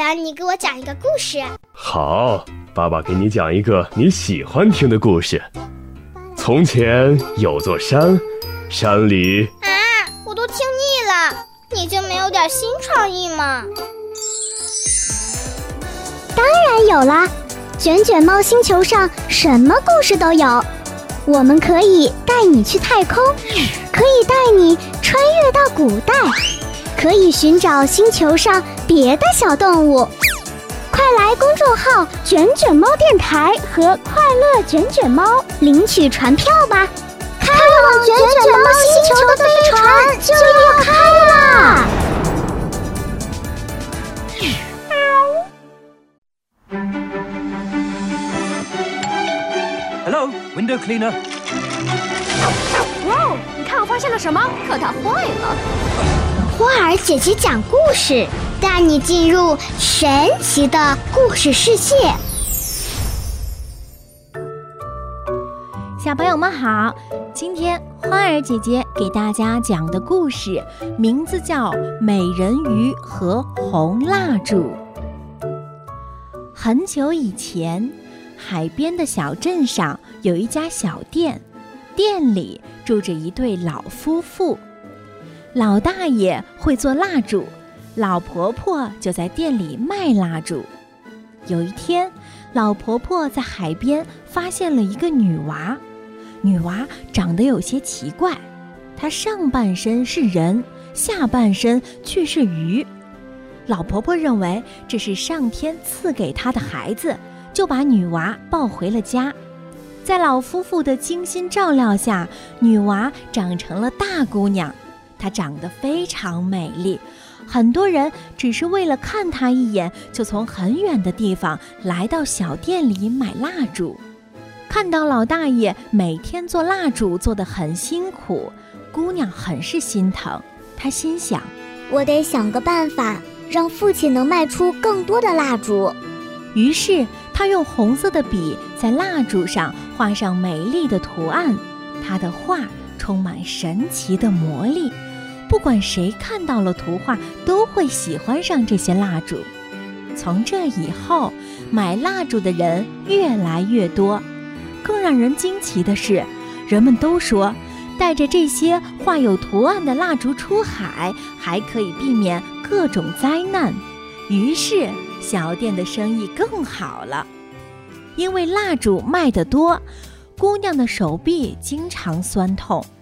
然你给我讲一个故事。 好，爸爸给你讲一个你喜欢听的故事。从前有座山，山里…… 我都听腻了，你就没有点新创意吗？ 当然有啦，卷卷猫星球上什么故事都有。我们可以带你去太空，可以带你穿越到古代，可以寻找星球上别的小动物。快来公众号卷卷猫电台和快乐卷卷猫领取船票吧，开往卷卷猫星球的飞船就要开啦 ！Hello, window cleaner. 哇哦！你看我发现了什么？可它坏了。 花儿姐姐讲故事，带你进入神奇的故事世界。 小朋友们好，今天花儿姐姐给大家讲的故事名字叫《美人鱼和红蜡烛》。很久以前，海边的小镇上有一家小店，店里住着一对老夫妇。老大爷会做蜡烛，老婆婆就在店里卖蜡烛。有一天，老婆婆在海边发现了一个女娃，女娃长得有些奇怪，她上半身是人，下半身却是鱼。老婆婆认为这是上天赐给她的孩子，就把女娃抱回了家。在老夫妇的精心照料下，女娃长成了大姑娘。她长得非常美丽，很多人只是为了看她一眼，就从很远的地方来到小店里买蜡烛。看到老大爷每天做蜡烛做得很辛苦，姑娘很是心疼。她心想， 我得想个办法，让父亲能卖出更多的蜡烛。 于是她用红色的笔在蜡烛上画上美丽的图案，她的画充满神奇的魔力，不管谁看到了图画都会喜欢上这些蜡烛。从这以后，买蜡烛的人越来越多。更让人惊奇的是，人们都说带着这些画有图案的蜡烛出海，还可以避免各种灾难。于是小店的生意更好了。因为蜡烛卖得多，姑娘的手臂经常酸痛，